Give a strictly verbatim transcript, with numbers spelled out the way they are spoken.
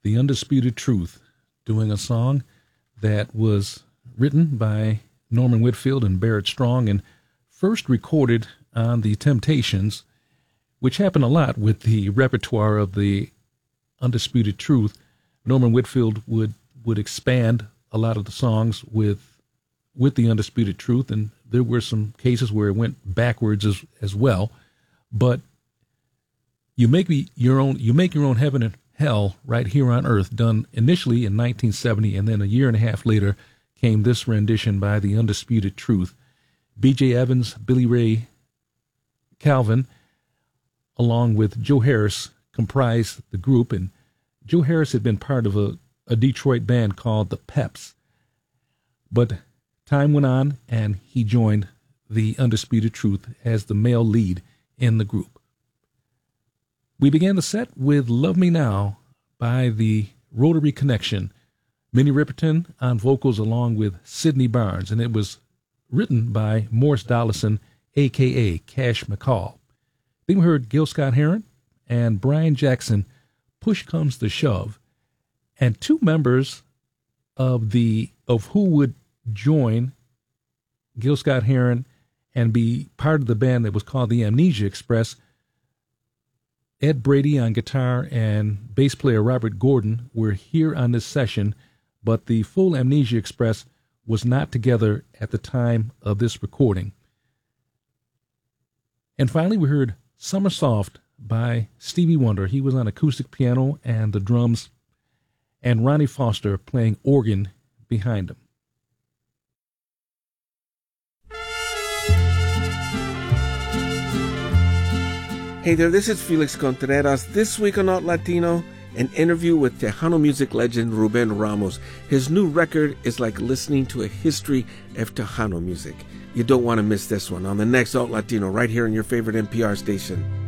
The Undisputed Truth, doing a song that was written by Norman Whitfield and Barrett Strong and first recorded on The Temptations, which happened a lot with the repertoire of The Undisputed Truth. Norman Whitfield would, would expand a lot of the songs with with The Undisputed Truth, and there were some cases where it went backwards as, as well. But you make me your own you make your own heaven and hell right here on earth, done initially in nineteen seventy, and then a year and a half later came this rendition by The Undisputed Truth. B J Evans, Billy Ray Calvin, along with Joe Harris, comprised the group, and Joe Harris had been part of a, a Detroit band called the Peps. But time went on, and he joined The Undisputed Truth as the male lead in the group. We began the set with Love Me Now by the Rotary Connection, Minnie Riperton on vocals along with Sidney Barnes, and it was written by Morris Dollison, a k a. Cash McCall. Then we heard Gil Scott-Heron and Brian Jackson, Push Comes the Shove, and two members of the of who would join Gil Scott-Heron and be part of the band that was called the Amnesia Express. Ed Brady on guitar and bass player Robert Gordon were here on this session, but the full Amnesia Express was not together at the time of this recording. And finally, we heard Summer Soft by Stevie Wonder. He was on acoustic piano and the drums, and Ronnie Foster playing organ behind him. Hey there, this is Felix Contreras. This week on Alt Latino, an interview with Tejano music legend Ruben Ramos. His new record is like listening to a history of Tejano music. You don't want to miss this one on the next Alt Latino right here on your favorite N P R station.